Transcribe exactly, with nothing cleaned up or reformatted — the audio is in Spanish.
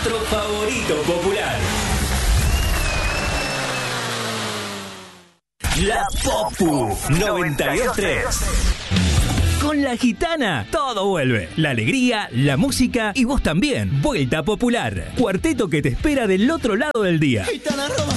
nuestro favorito popular. La Popu noventa y dos tres. Con la gitana, todo vuelve. La alegría, la música y vos también. Vuelta Popular. Cuarteto que te espera del otro lado del día.